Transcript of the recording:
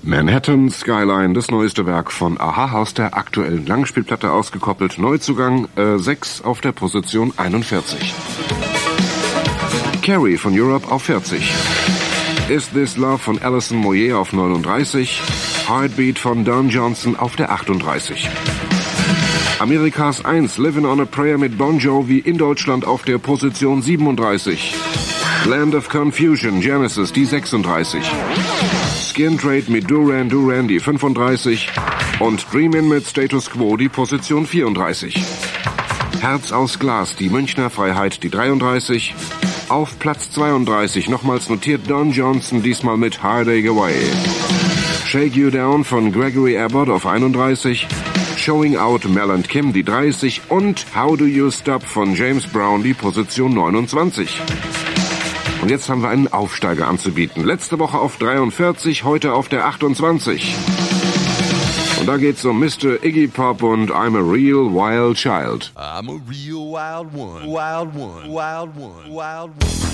Manhattan Skyline, das neueste Werk von a-ha, aus der aktuellen Langspielplatte ausgekoppelt. Neuzugang 6 auf der Position 41. Carrie von Europe auf 40. Is This Love von Alison Moyet auf 39. Heartbeat von Don Johnson auf der 38. Amerikas 1, Living on a Prayer mit Bon Jovi in Deutschland auf der Position 37. Land of Confusion, Genesis, die 36. Skin Trade mit Duran Duran, die 35. Und Dreamin' mit Status Quo, die Position 34. Herz aus Glas, die Münchner Freiheit, die 33. Auf Platz 32 nochmals notiert Don Johnson, diesmal mit Heartache Away. Shake You Down von Gregory Abbott auf 31. Showing Out Mel and Kim, die 30. Und How Do You Stop von James Brown, die Position 29. Und jetzt haben wir einen Aufsteiger anzubieten. Letzte Woche auf 43, heute auf der 28. Und da geht's um Mr. Iggy Pop und I'm a Real Wild Child. I'm a real wild one, wild one, wild one, wild one.